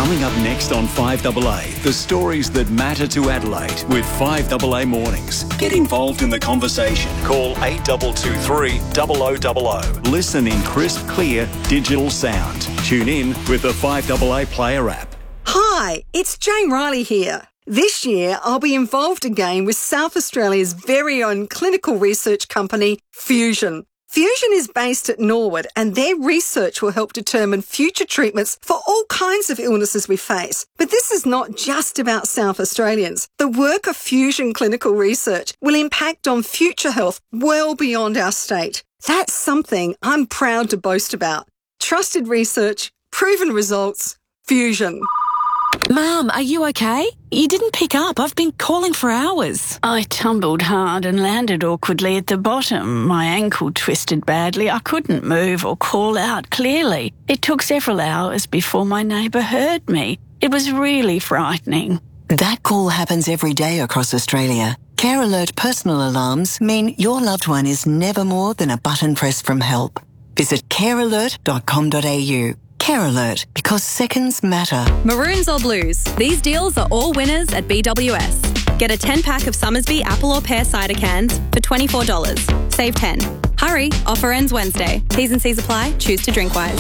Coming up next on 5AA, the stories that matter to Adelaide with 5AA Mornings. Get involved in the conversation. Call 8223 0000. Listen in crisp, clear, digital sound. Tune in with the 5AA Player app. Hi, it's Jane Riley here. This year, I'll be involved again with South Australia's very own clinical research company, Fusion. Fusion is based at Norwood, and their research will help determine future treatments for all kinds of illnesses we face. But this is not just about South Australians. The work of Fusion Clinical Research will impact on future health well beyond our state. That's something I'm proud to boast about. Trusted research, proven results, Fusion. Mum, are you okay? You didn't pick up. I've been calling for hours. I tumbled hard and landed awkwardly at the bottom. My ankle twisted badly. I couldn't move or call out clearly. It took several hours before my neighbour heard me. It was really frightening. That call happens every day across Australia. Care Alert personal alarms mean your loved one is never more than a button press from help. Visit carealert.com.au. Care Alert, because seconds matter. Maroons or blues, these deals are all winners at BWS. Get a 10-pack of Summersby apple or pear cider cans for $24. Save 10. Hurry, offer ends Wednesday. T's and C's apply. Choose to drink wise.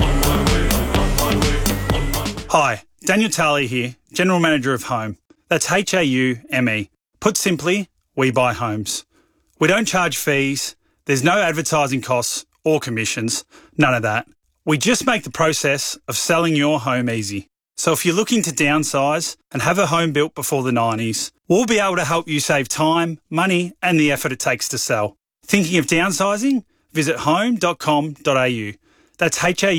Hi, Daniel Talley here, General Manager of Home. That's H-A-U-M-E. Put simply, we buy homes. We don't charge fees, there's no advertising costs or commissions, none of that. We just make the process of selling your home easy. So if you're looking to downsize and have a home built before the 90s, we'll be able to help you save time, money and the effort it takes to sell. Thinking of downsizing? Visit home.com.au. That's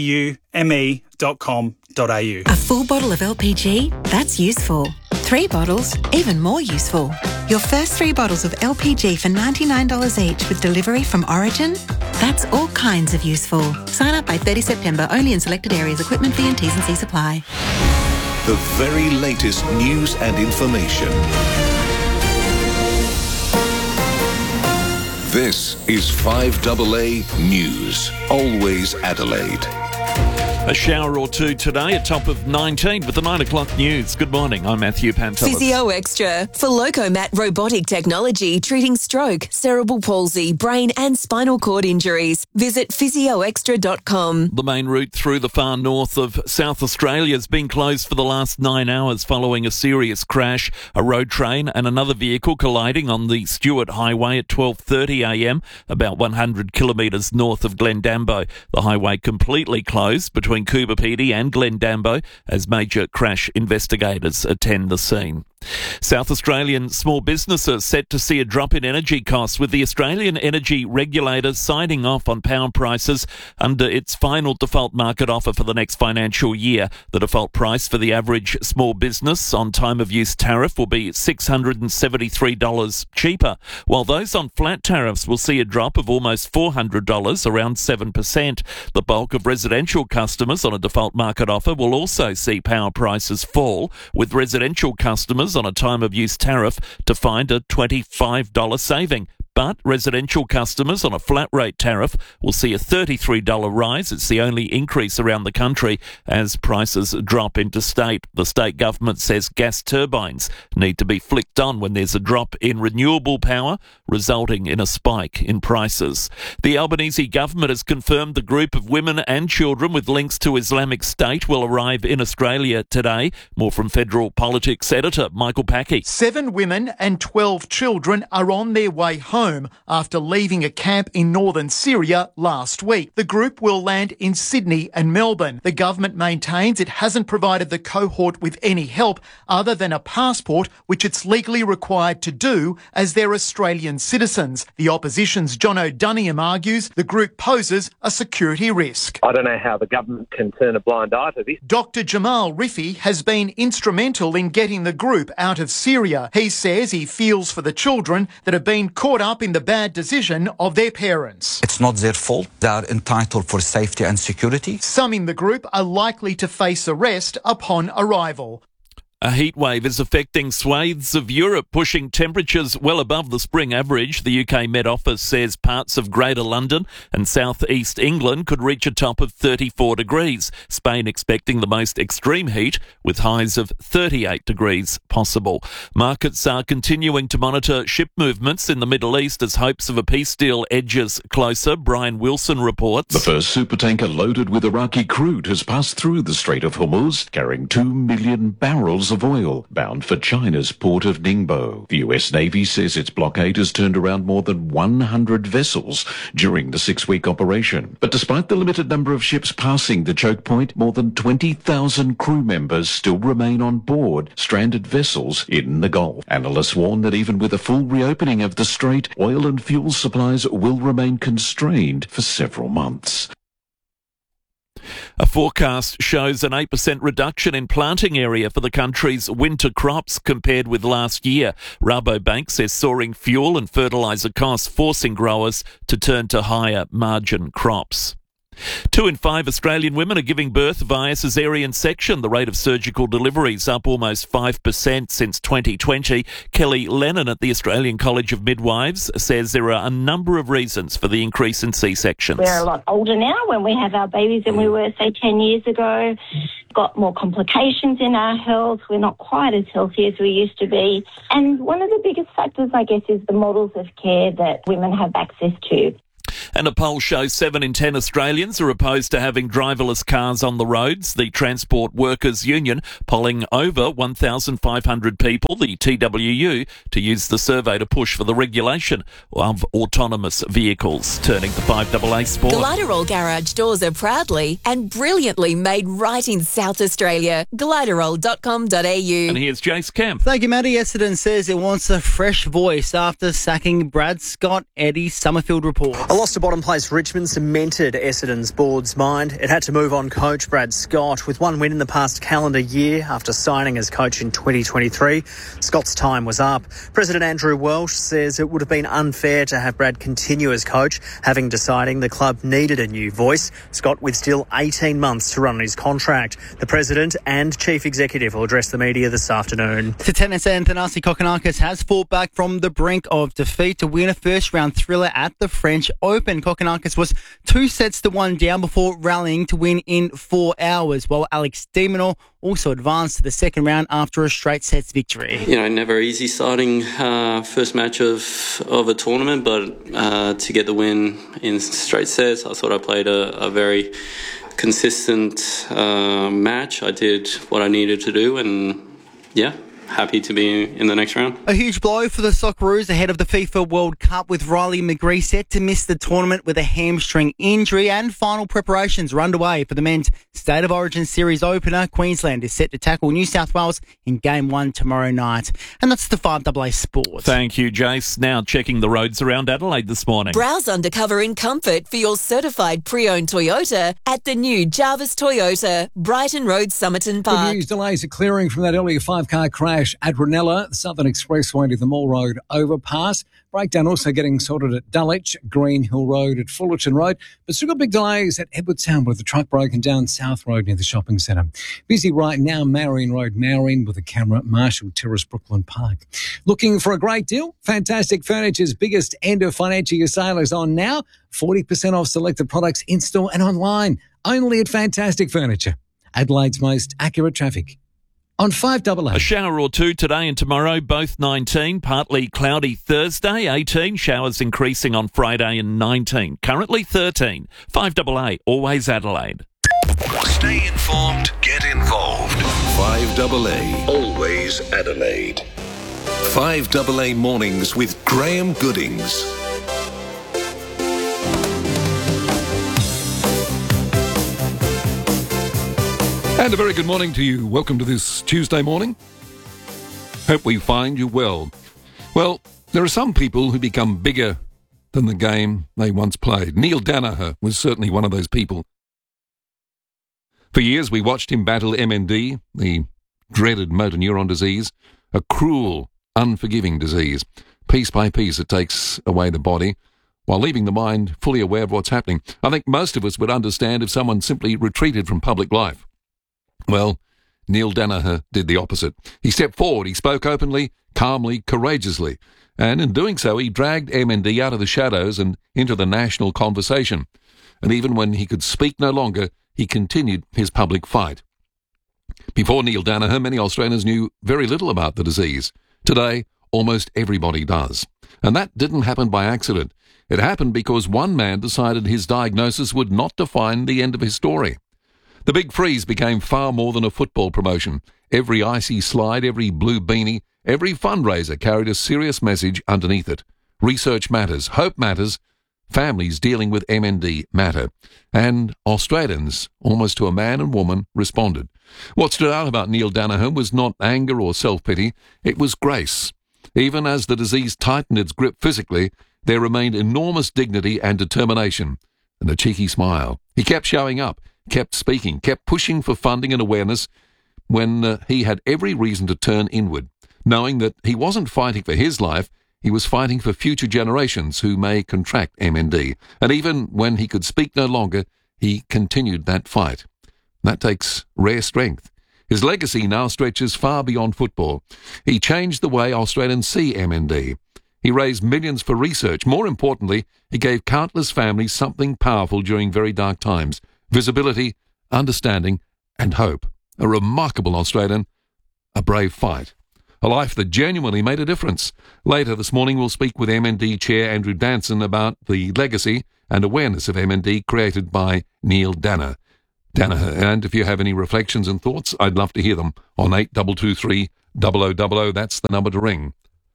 HAUME.com.au. A full bottle of LPG? That's useful. 3 bottles? Even more useful. Your first 3 bottles of LPG for $99 each with delivery from Origin? That's all kinds of useful. Sign up by 30 September, only in selected areas. Equipment fee and T's and C's apply. The very latest news and information. This is 5AA News. Always Adelaide. A shower or two today, a top of 19 with the 9 o'clock news. Good morning, I'm Matthew Pantelis. Physio Extra for Locomat robotic technology treating stroke, cerebral palsy, brain and spinal cord injuries. Visit physioextra.com. The main route through the far north of South Australia has been closed for the last 9 hours following a serious crash. A road train and another vehicle colliding on the Stewart Highway at 12:30am, about 100 kilometres north of Glendambo. The highway completely closed between Coober Pedy and Glendambo as major crash investigators attend the scene. South Australian small businesses set to see a drop in energy costs, with the Australian Energy Regulator signing off on power prices under its final default market offer for the next financial year. The default price for the average small business on time-of-use tariff will be $673 cheaper, while those on flat tariffs will see a drop of almost $400, around 7%. The bulk of residential customers on a default market offer will also see power prices fall, with residential customers on a time-of-use tariff to find a $25 saving. But residential customers on a flat-rate tariff will see a $33 rise. It's the only increase around the country as prices drop interstate. The state government says gas turbines need to be flicked on when there's a drop in renewable power, resulting in a spike in prices. The Albanese government has confirmed the group of women and children with links to Islamic State will arrive in Australia today. More from Federal Politics editor Michael Packey. 7 women and 12 children are on their way home after leaving a camp in northern Syria last week. The group will land in Sydney and Melbourne. The government maintains it hasn't provided the cohort with any help other than a passport, which it's legally required to do as they're Australian citizens. The opposition's John O'Duniam argues the group poses a security risk. I don't know how the government can turn a blind eye to this. Dr. Jamal Rifi has been instrumental in getting the group out of Syria. He says he feels for the children that have been caught up in the bad decision of their parents. It's not their fault. They are entitled for safety and security. Some in the group are likely to face arrest upon arrival. A heatwave is affecting swathes of Europe, pushing temperatures well above the spring average. The UK Met Office says parts of Greater London and South East England could reach a top of 34 degrees. Spain expecting the most extreme heat, with highs of 38 degrees possible. Markets are continuing to monitor ship movements in the Middle East as hopes of a peace deal edges closer. Brian Wilson reports. The first supertanker loaded with Iraqi crude has passed through the Strait of Hormuz, carrying 2 million barrels of oil, bound for China's port of Ningbo. The US Navy says its blockade has turned around more than 100 vessels during the 6-week operation. But despite the limited number of ships passing the choke point, more than 20,000 crew members still remain on board stranded vessels in the Gulf. Analysts warn that even with a full reopening of the strait, oil and fuel supplies will remain constrained for several months. A forecast shows an 8% reduction in planting area for the country's winter crops compared with last year. Rabobank says soaring fuel and fertiliser costs forcing growers to turn to higher margin crops. 2 in 5 Australian women are giving birth via caesarean section. The rate of surgical deliveries up almost 5% since 2020. Kelly Lennon at the Australian College of Midwives says there are a number of reasons for the increase in C-sections. We're a lot older now when we have our babies than we were, say, 10 years ago. Got more complications in our health. We're not quite as healthy as we used to be. And one of the biggest factors, I guess, is the models of care that women have access to. And a poll shows 7 in 10 Australians are opposed to having driverless cars on the roads. The Transport Workers Union polling over 1,500 people, the TWU, to use the survey to push for the regulation of autonomous vehicles. Turning to 5AA Sport. Gliderol garage doors are proudly and brilliantly made right in South Australia. Gliderol.com.au. And here's Jace Kemp. Thank you, Matty. Essendon says it wants a fresh voice after sacking Brad Scott. Eddie Summerfield reports. A loss to bottom place Richmond cemented Essendon's board's mind. It had to move on coach Brad Scott. With one win in the past calendar year after signing as coach in 2023, Scott's time was up. President Andrew Welsh says it would have been unfair to have Brad continue as coach, having deciding the club needed a new voice. Scott with still 18 months to run on his contract. The president and chief executive will address the media this afternoon. To tennis, Thanasi Kokkinakis has fought back from the brink of defeat to win a first-round thriller at the French Open. Kokkinakis was 2-1 down before rallying to win in 4 hours, while Alex de Minaur also advanced to the second round after a straight sets victory. You know, never easy starting first match of a tournament, but to get the win in straight sets, I thought I played a very consistent match. I did what I needed to do, and yeah, happy to be in the next round. A huge blow for the Socceroos ahead of the FIFA World Cup, with Riley McGree set to miss the tournament with a hamstring injury, and final preparations are underway for the men's State of Origin Series opener. Queensland is set to tackle New South Wales in Game 1 tomorrow night. And that's the 5AA Sport. Thank you, Jace. Now checking the roads around Adelaide this morning. Browse undercover in comfort for your certified pre-owned Toyota at the new Jarvis Toyota, Brighton Road, Somerton Park. Good news, delays are clearing from that earlier 5-car crash at Ranella, the Southern Expressway to the Mall Road overpass. Breakdown also getting sorted at Dulwich, Green Hill Road at Fullerton Road, but still got big delays at Edwardstown with the truck broken down South Road near the shopping centre. Busy right now, Marion Road, Marion with a camera, Marshall Terrace, Brooklyn Park. Looking for a great deal? Fantastic Furniture's biggest end of financial year sale is on now. 40% off selected products in-store and online. Only at Fantastic Furniture. Adelaide's most accurate traffic. On 5AA. A shower or two today and tomorrow, both 19. Partly cloudy Thursday, 18. Showers increasing on Friday and 19. Currently 13. 5AA, always Adelaide. Stay informed, get involved. 5AA, always Adelaide. 5AA Mornings with Graham Goodings. And a very good morning to you. Welcome to this Tuesday morning. Hope we find you well. Well, there are some people who become bigger than the game they once played. Neil Danaher was certainly one of those people. For years we watched him battle MND, the dreaded motor neuron disease, a cruel, unforgiving disease. Piece by piece it takes away the body, while leaving the mind fully aware of what's happening. I think most of us would understand if someone simply retreated from public life. Well, Neil Danaher did the opposite. He stepped forward, he spoke openly, calmly, courageously, and in doing so he dragged MND out of the shadows and into the national conversation. And even when he could speak no longer, he continued his public fight. Before Neil Danaher, many Australians knew very little about the disease. Today, almost everybody does. And that didn't happen by accident. It happened because one man decided his diagnosis would not define the end of his story. The Big Freeze became far more than a football promotion. Every icy slide, every blue beanie, every fundraiser carried a serious message underneath it. Research matters, hope matters, families dealing with MND matter. And Australians, almost to a man and woman, responded. What stood out about Neil Danaher was not anger or self-pity, it was grace. Even as the disease tightened its grip physically, there remained enormous dignity and determination, and a cheeky smile. He kept showing up, kept speaking, kept pushing for funding and awareness when he had every reason to turn inward, knowing that he wasn't fighting for his life, he was fighting for future generations who may contract MND. And even when he could speak no longer, he continued that fight. That takes rare strength. His legacy now stretches far beyond football. He changed the way Australians see MND. He raised millions for research. More importantly, he gave countless families something powerful during very dark times: visibility, understanding, and hope. A remarkable Australian, a brave fight. A life that genuinely made a difference. Later this morning we'll speak with MND Chair Andrew Danson about the legacy and awareness of MND created by Neil Danaher. And if you have any reflections and thoughts, I'd love to hear them on 8223 0000. That's the number to ring.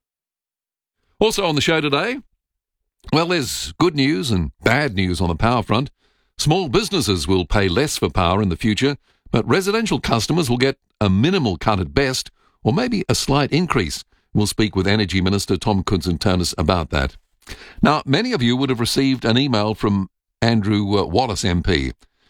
Also on the show today, well, there's good news and bad news on the power front. Small businesses will pay less for power in the future, but residential customers will get a minimal cut at best, or maybe a slight increase. We'll speak with Energy Minister Tom Koutsantonis about that. Now, many of you would have received an email from Andrew Wallace MP,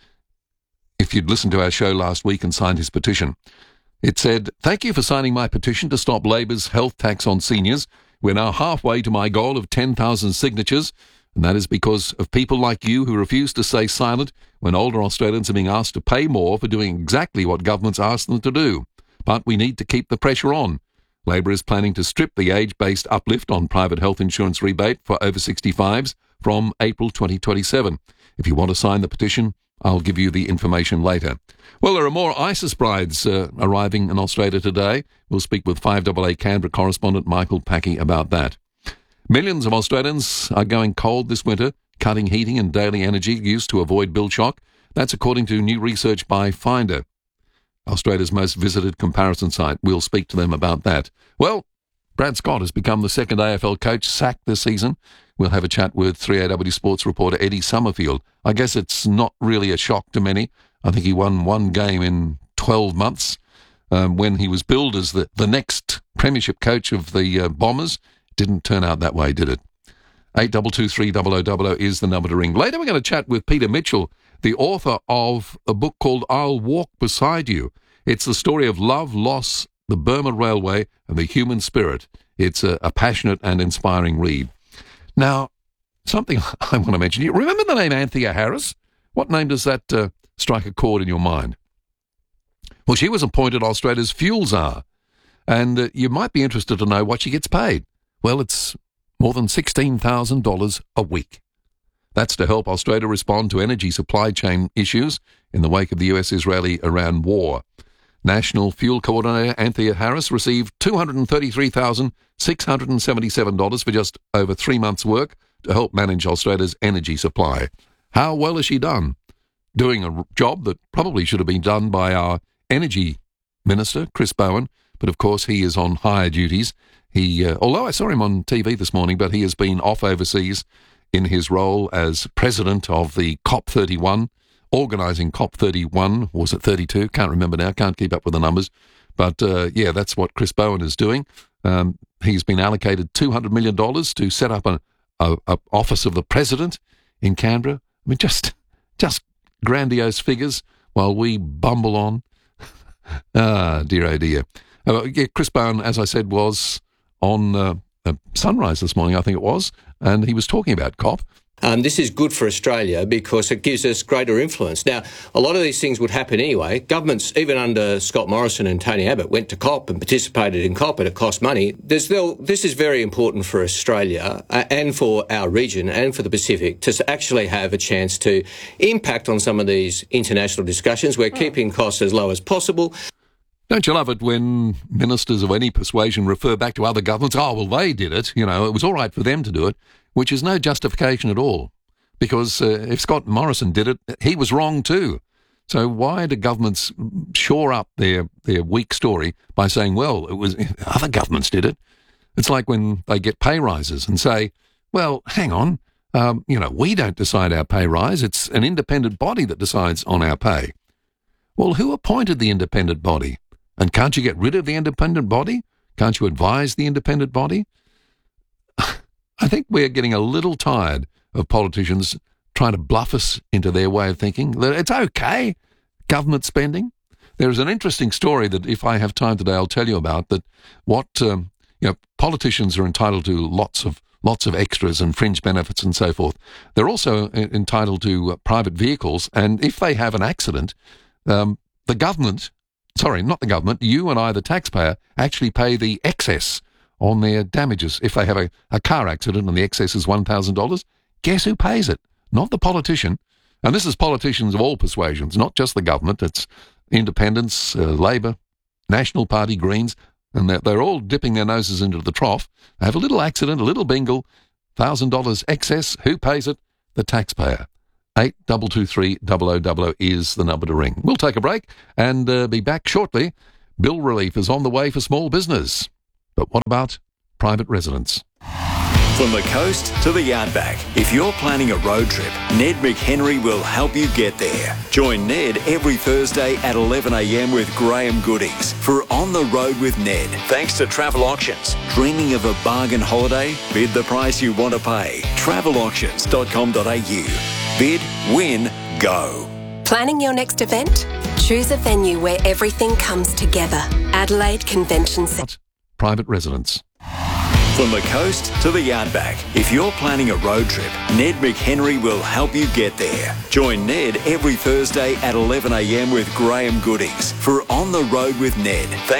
if you'd listened to our show last week and signed his petition. It said, "Thank you for signing my petition to stop Labor's health tax on seniors. We're now halfway to my goal of 10,000 signatures, and that is because of people like you who refuse to stay silent when older Australians are being asked to pay more for doing exactly what governments ask them to do. But we need to keep the pressure on. Labor is planning to strip the age-based uplift on private health insurance rebate for over 65s from April 2027. If you want to sign the petition, I'll give you the information later." Well, there are more ISIS brides arriving in Australia today. We'll speak with 5AA Canberra correspondent Michael Packey about that. Millions of Australians are going cold this winter, cutting heating and daily energy use to avoid bill shock. That's according to new research by Finder, Australia's most visited comparison site. We'll speak to them about that. Well, Brad Scott has become the second AFL coach sacked this season. We'll have a chat with 3AW Sports reporter Eddie Summerfield. I guess it's not really a shock to many. I think he won one game in 12 months when he was billed as the next premiership coach of the Bombers. Didn't turn out that way, did it? 8223 0000 is the number to ring. Later we're going to chat with Peter Mitchell, the author of a book called I'll Walk Beside You. It's the story of love, loss, the Burma Railway, and the human spirit. It's a passionate and inspiring read. Now, something I want to mention. You remember the name Anthea Harris? What name does that strike a chord in your mind? Well, she was appointed Australia's fuel czar, and you might be interested to know what she gets paid. Well, it's more than $16,000 a week. That's to help Australia respond to energy supply chain issues in the wake of the US-Israeli-Iran war. National Fuel Coordinator Anthea Harris received $233,677 for just over 3 months' work to help manage Australia's energy supply. How well has she done? Doing a job that probably should have been done by our Energy Minister, Chris Bowen, but of course he is on higher duties. Although I saw him on TV this morning, but he has been off overseas in his role as president of the COP31, organising COP31, or was it 32? Can't remember now, can't keep up with the numbers. But yeah, that's what Chris Bowen is doing. He's been allocated $200 million to set up an office of the president in Canberra. I mean, just grandiose figures while we bumble on. Dear, oh dear. Yeah, Chris Bowen, as I said, was on Sunrise this morning, I think it was, and he was talking about COP, This is good for Australia because it gives us greater influence. Now, a lot of these things would happen anyway. Governments, even under Scott Morrison and Tony Abbott, went to COP and participated in COP, and it cost money. This is very important for Australia and for our region and for the Pacific to actually have a chance to impact on some of these international discussions. We're keeping costs as low as possible. Don't you love it when ministers of any persuasion refer back to other governments? Oh, well, they did it. You know, it was all right for them to do it, which is no justification at all. Because if Scott Morrison did it, he was wrong too. So why do governments shore up their weak story by saying, well, it was other governments did it? It's like when they get pay rises and say, well, hang on, we don't decide our pay rise. It's an independent body that decides on our pay. Well, who appointed the independent body? And can't you get rid of the independent body? Can't you advise the independent body? I think we're getting a little tired of politicians trying to bluff us into their way of thinking that it's okay, government spending. There is an interesting story that if I have time today, I'll tell you about, that what politicians are entitled to lots of extras and fringe benefits and so forth. They're also entitled to private vehicles, and if they have an accident, you and I, the taxpayer, actually pay the excess on their damages. If they have a car accident and the excess is $1,000, guess who pays it? Not the politician. And this is politicians of all persuasions, not just the government. It's independents, Labor, National Party, Greens, and they're all dipping their noses into the trough. They have a little accident, a little bingle, $1,000 excess. Who pays it? The taxpayer. 8223 0000 is the number to ring. We'll take a break and be back shortly. Bill relief is on the way for small business. But what about private residents? From the coast to the outback, if you're planning a road trip, Ned McHenry will help you get there. Join Ned every Thursday at 11 a.m. with Graham Goodings for On the Road with Ned. Thanks to Travel Auctions. Dreaming of a bargain holiday? Bid the price you want to pay. Travelauctions.com.au. Bid, win, go. Planning your next event? Choose a venue where everything comes together. Adelaide Convention Centre. Private residents. From the coast to the outback, if you're planning a road trip, Ned McHenry will help you get there. Join Ned every Thursday at 11 a.m. with Graham Goodings for On the Road with Ned.